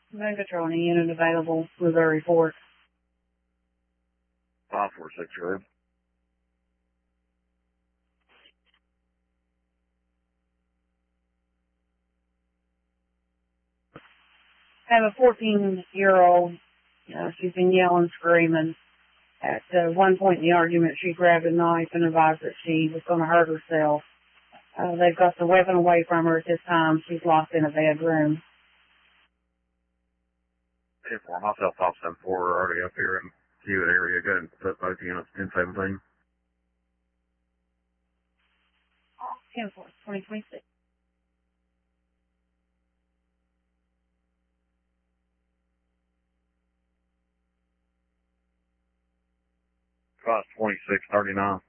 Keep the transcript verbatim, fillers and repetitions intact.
Megatron unit available, Missouri Fort. five four six road. I have a fourteen-year-old. Uh, she's been yelling, screaming. At uh, one point in the argument, she grabbed a knife and advised that she was going to hurt herself. Uh, they've got the weapon away from her at this time. She's locked in a bedroom. ten four, myself, top seven four, are already up here in Hewitt area. Go ahead and put both units ten seventeen. ten four, twenty twenty-six. Cost twenty-six thirty-nine.